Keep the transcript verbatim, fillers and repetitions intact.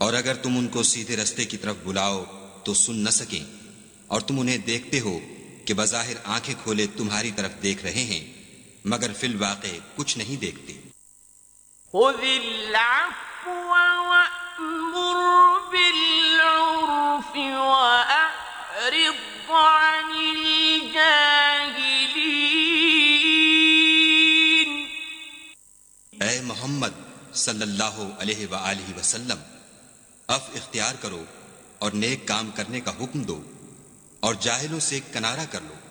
और अगर तुम उनको सीधे रास्ते की तरफ बुलाओ तो सुन न सकें, और तुम उन्हें देखते हो कि बज़ाहिर आंखें खोले तुम्हारी तरफ देख रहे हैं, मगर फिल वाक़े कुछ नहीं देखते। ऐ मोहम्मद सल्लल्लाहु अलैहि व आलिहि वसल्लम, अफ इख्तियार करो और नेक काम करने का हुक्म दो और जाहिलों से किनारा कर लो।